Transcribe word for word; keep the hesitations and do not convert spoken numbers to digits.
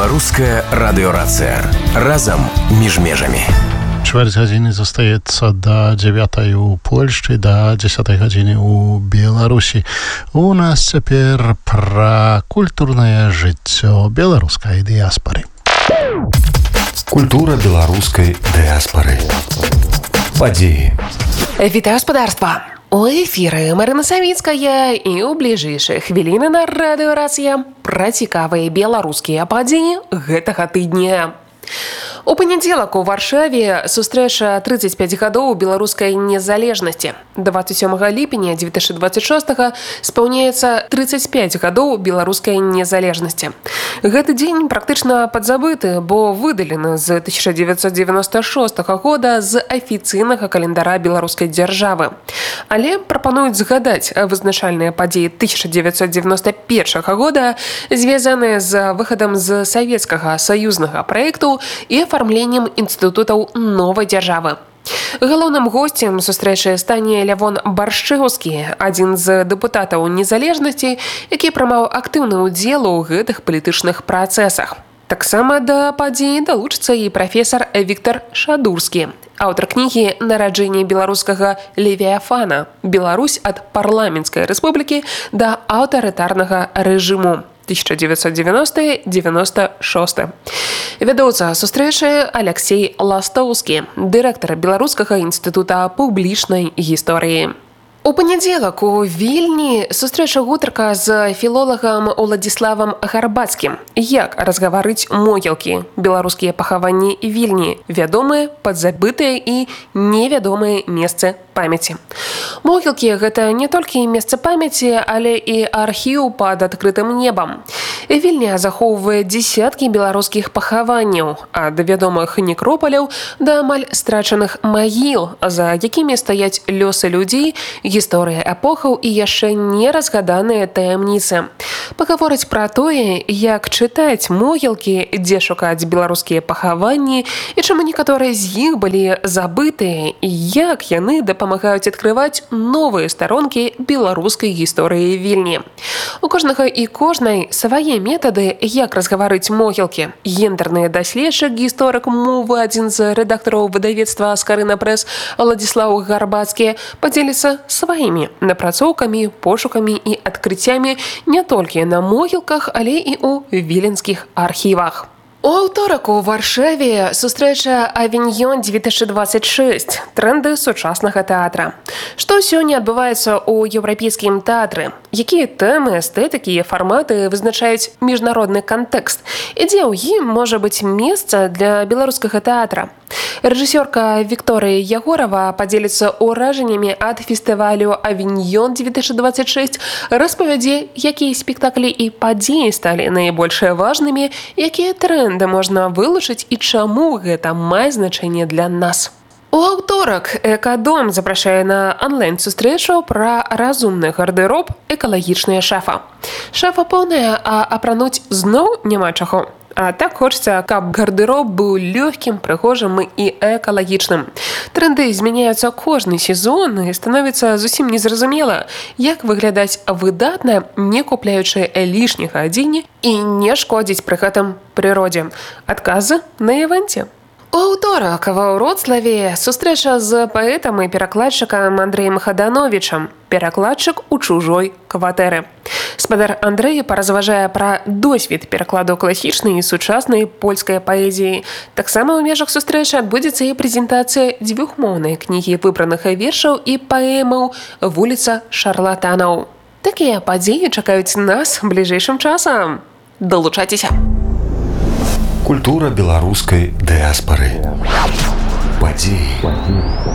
Беларуская радыёрацыя. Разам між межамі. Чвэрць гадзіны застаецца да дзевятай у Польшчы, да дзесятай гадзіны у Беларусі. У нас цяпер пра культурнае жыццё беларускай дыяспары. Культура беларускай дыяспары. Падзеі. Вітаю гаспадарства! У эфіры Марына Савіцкая і ў бліжэйшыя хвіліны на радыёрацыя пра цікавыя беларускія падзеі гэтага тыдня. У панядзелак у Варшаве сустрэча тридцать пять гадоў беларускай незалежнасці. двадцать сёмага ліпеня две тысячи двадцать шостага спаўняецца тридцать пять гадоў беларускай незалежнасці. Гэты дзень практычна падзабыты, бо выдалены з тысяча девятьсот девяносто шостага года з афіцыйнага календара беларускай дзяржавы. Але прапануюць згадаць вызначальныя падзеі тысяча девятьсот девяносто первага года, звязаныя з выхадам з савецкага саюзнага праекту і афармленнем інстытутаў новай дзяржавы. Галоўным госцем сустрэчы стане Лявон Баршчэўскі, адзін з дэпутатаў незалежнасці, які прымаў актыўны ўдзел у гэтых палітычных працэсах. Таксама да падзеі далучыцца і прафесар Віктор Шадурскі, аўтар кнігі «Нараджэнне беларускага левіафана. Беларусь ад парламенцкай рэспублікі да аўтарытарнага рэжыму» тысяча девятьсот девяностый — девяносто шесты. Вядоўца сустрэчы Аляксей Ластоўскі, дырэктар Беларускага інстытута публічнай гісторыі. У панядзелак у Вільні сустрэча гутарка з філолагам Уладзіславам Гарбацкім. Як разгаварыць могілкі, беларускія пахаванні Вільні, вядомыя, падзабытыя і невядомыя месцы памяці. Могілкі – гэта не толькі месца памяці, але і архіў пад адкрытым небам. Вільня захоўвае дзесяткі беларускіх пахаванняў, ад вядомых некропаляў да амаль страчаных магіл, за якімі стаяць лёсы людзей, гісторыя эпохаў і яшчэ не разгаданыя таямніцы. Пагаворыць пра тое, як чытаць могілкі, дзе шукаць беларускія пахаванні і чаму некаторыя з іх былі забытыя і як яны дапамагаюць адкрываць новыя старонкі беларускай гісторыі Вільні. У кожнага і кожнай свае метады, як разгаварыць могілкі. Гендерны даследчык, гісторык мовы, адзін з рэдактараў выдавецтва «Скарына Прэс» Уладзіслаў Гарбацкі падзеліцца сваімі напрацоўкамі, пошукамі і адкрыццямі не толькі на могілках, але і ў віленскіх архівах. У аўторак у Варшаве сустрэча «Авіньён две тысячи двадцать шесть. Тренды сучаснага тэатра». Што сёння адбываецца ў еўрапейскім тэатры? Якія тэмы, эстэтыкі і фарматы вызначаюць міжнародны кантэкст? І дзе ў ім можа быць месца для беларускага тэатра? Рэжысёрка Вікторыя Ягорова падзеліцца ўражаннямі ад фестывалю «Авіньён две тысячи двадцать шесть», распавядзе, якія спектаклі і падзеі сталі найбольш важнымі, якія тренды можна вылучыць і чаму гэта мае значэнне для нас. У аўторак «Экадом» запрашае на онлайн-сустрэчу пра разумны гардэроб «Экалагічная шафа». Шафа поўная, а апрануць зноў няма чаго. А так хочется, каб гардэроб быў лёгкім, прыгожым і экалагічным. Тренды змяняюцца кожны сезон і становіцца зусім незразумела, як выглядаць выдатна, не купляючы лішняга адзення і не шкодзіць пры гэтым прыродзе. Адказы на івэнце. У аўторак ва Вроцлаве сустрэча з паэтам і перакладчыкам Андрэем Хадановічам, перакладчык у чужой кватэры. Спадар Андрэй паразважае пра досвед перакладу класічнай і сучаснай польскай паэзіі. Таксама ў межах сустрэчы адбудзецца і прэзентацыя дзвюхмоўнай кнігі выбраных вершаў і паэмаў «Вуліца шарлатанаў». Такія падзеі чакаюць нас бліжэйшым часам. Далучайцеся! Культура беларускай дыяспары. Падзеі.